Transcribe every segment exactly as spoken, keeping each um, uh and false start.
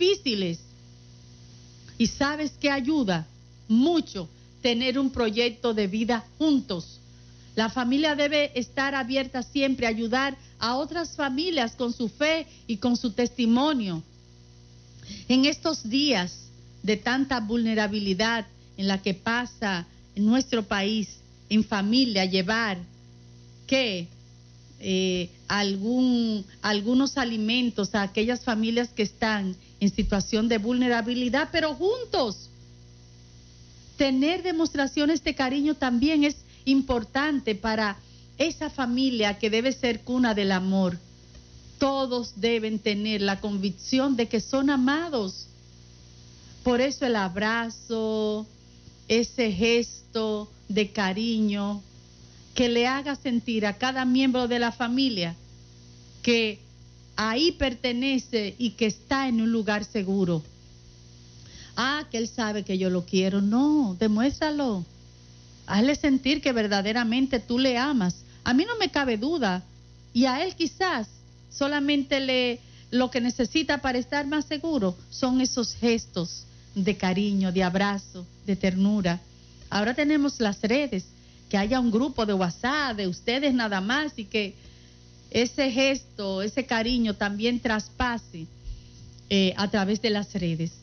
difíciles. ¿Y sabes qué ayuda? Mucho tener un proyecto de vida juntos. La familia debe estar abierta siempre a ayudar a otras familias con su fe y con su testimonio. En estos días de tanta vulnerabilidad en la que pasa en nuestro país, en familia, llevar que eh, algún, algunos alimentos a aquellas familias que están en situación de vulnerabilidad, pero juntos. Tener demostraciones de cariño también es importante para esa familia que debe ser cuna del amor. Todos deben tener la convicción de que son amados. Por eso el abrazo, ese gesto de cariño que le haga sentir a cada miembro de la familia que ahí pertenece y que está en un lugar seguro. Ah, que él sabe que yo lo quiero. No, demuéstralo. Hazle sentir que verdaderamente tú le amas. A mí no me cabe duda. Y a él quizás solamente le, lo que necesita para estar más seguro son esos gestos de cariño, de abrazo, de ternura. Ahora tenemos las redes, que haya un grupo de WhatsApp de ustedes nada más y que ese gesto, ese cariño también traspase eh, a través de las redes.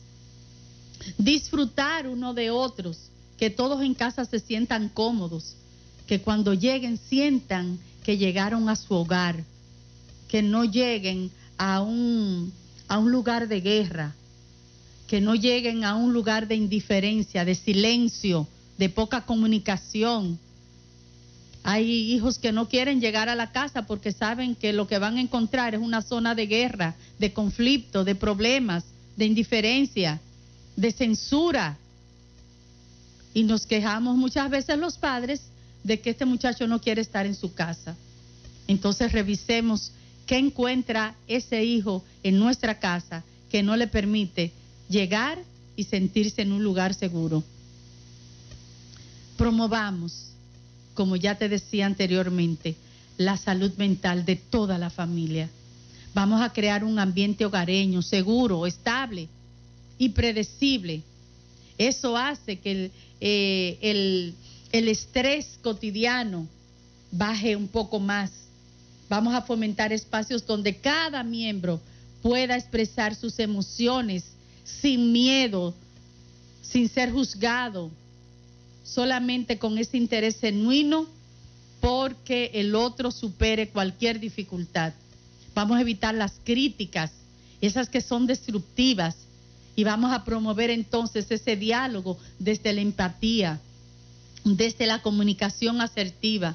Disfrutar uno de otros, que todos en casa se sientan cómodos, que cuando lleguen sientan que llegaron a su hogar, que no lleguen a un, a un lugar de guerra, que no lleguen a un lugar de indiferencia, de silencio, de poca comunicación. Hay hijos que no quieren llegar a la casa porque saben que lo que van a encontrar es una zona de guerra, de conflicto, de problemas, de indiferencia, de censura. Y nos quejamos muchas veces los padres de que este muchacho no quiere estar en su casa. Entonces revisemos qué encuentra ese hijo en nuestra casa que no le permite llegar y sentirse en un lugar seguro. Promovamos, como ya te decía anteriormente, la salud mental de toda la familia. Vamos a crear un ambiente hogareño, seguro, estable y predecible. Eso hace que el, eh, el, el estrés cotidiano baje un poco más. Vamos a fomentar espacios donde cada miembro pueda expresar sus emociones sin miedo, sin ser juzgado, solamente con ese interés genuino porque el otro supere cualquier dificultad. Vamos a evitar las críticas, esas que son destructivas, y vamos a promover entonces ese diálogo desde la empatía, desde la comunicación asertiva.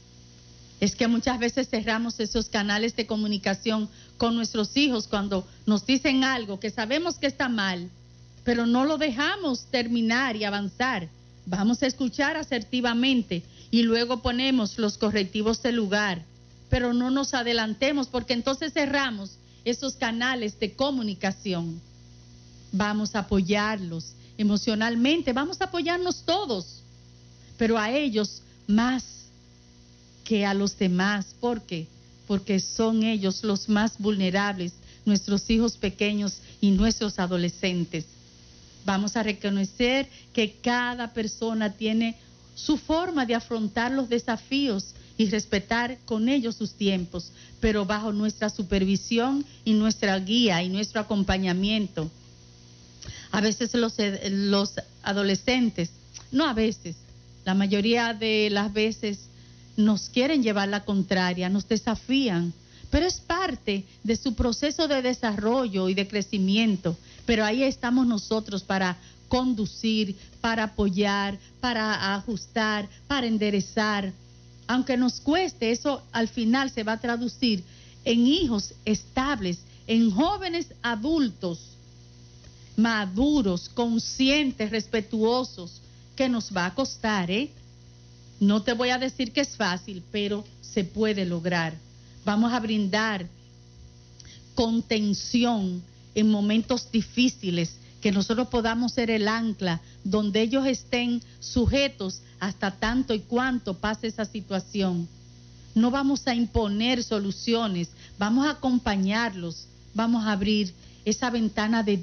Es que muchas veces cerramos esos canales de comunicación con nuestros hijos cuando nos dicen algo que sabemos que está mal, pero no lo dejamos terminar y avanzar. Vamos a escuchar asertivamente y luego ponemos los correctivos del lugar, pero no nos adelantemos porque entonces cerramos esos canales de comunicación. Vamos a apoyarlos emocionalmente, vamos a apoyarnos todos, pero a ellos más que a los demás. ¿Por qué? Porque son ellos los más vulnerables, nuestros hijos pequeños y nuestros adolescentes. Vamos a reconocer que cada persona tiene su forma de afrontar los desafíos y respetar con ellos sus tiempos, pero bajo nuestra supervisión y nuestra guía y nuestro acompañamiento. A veces los, los adolescentes, no a veces, la mayoría de las veces nos quieren llevar la contraria, nos desafían, pero es parte de su proceso de desarrollo y de crecimiento. Pero ahí estamos nosotros para conducir, para apoyar, para ajustar, para enderezar. Aunque nos cueste, eso al final se va a traducir en hijos estables, en jóvenes adultos, maduros, conscientes, respetuosos, que nos va a costar, ¿eh? No te voy a decir que es fácil, pero se puede lograr. Vamos a brindar contención en momentos difíciles, que nosotros podamos ser el ancla donde ellos estén sujetos hasta tanto y cuanto pase esa situación. No vamos a imponer soluciones, vamos a acompañarlos, vamos a abrir esa ventana de